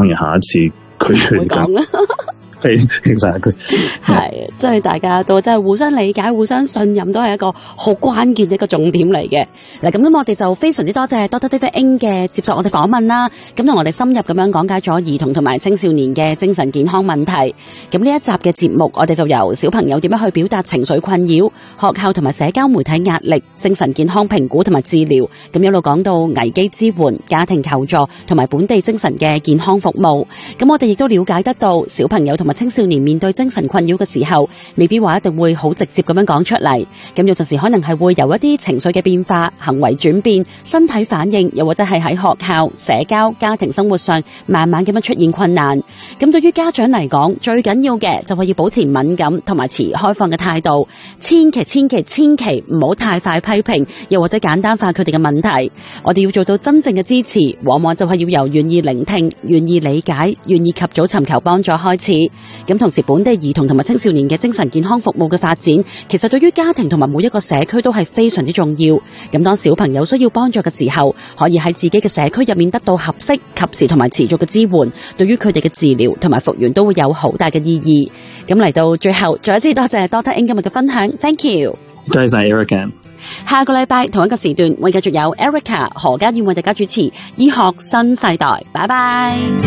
當然下一次佢會講啦。 其實佢係，即係大家都即係互相理解、互相信任，都係一個好關鍵嘅一個重點嚟嘅。嗱，咁我哋就非常之多謝 Dr. David Ng 嘅接受我哋訪問啦。咁同我哋深入咁樣講解咗兒童同埋青少年嘅精神健康問題。咁呢一集嘅節目，我哋就由小朋友點樣去表達情緒困擾、學校同埋社交媒體壓力、精神健康評估同埋治療，咁一路講到危機支援、家庭求助同埋本地精神嘅健康服務。咁我哋亦都了解得到小朋友同埋青少年面對精神困擾嘅時候，未必話一定會好直接咁樣講出嚟，咁有陣時可能係會由一啲情緒嘅變化、行為轉變、身體反應，又或者係喺學校、社交、家庭生活上慢慢咁樣出現困難。咁對於家長嚟講，最緊要嘅就係要保持敏感同埋持開放嘅態度，千祈唔好太快批評，又或者簡單化佢哋嘅問題。我哋要做到真正嘅支持，往往就係要由願意聆聽、願意理解、願意及早尋求幫助開始。咁同時本地兒童同埋青少年嘅精神健康服務嘅發展，其實對於家庭同埋每一個社區都係非常之重要。咁當小朋友需要幫助嘅時候，可以喺自己嘅社區入面得到合適、及時同埋持續嘅支援，對於佢哋嘅治療同埋復原都會有好大嘅意義。咁嚟到最後，再一次多謝 Dr. Ng 今日嘅分享 ，Thank you。 多謝 Erica。 下個禮拜同一個時段會繼續有 Erica 何家燕為大家主持醫學新世代，拜拜。